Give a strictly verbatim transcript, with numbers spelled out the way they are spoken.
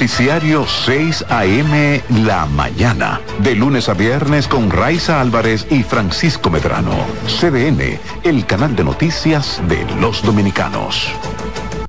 Noticiario seis A M La Mañana. De lunes a viernes con Raiza Álvarez y Francisco Medrano. C D N, el canal de noticias de los dominicanos.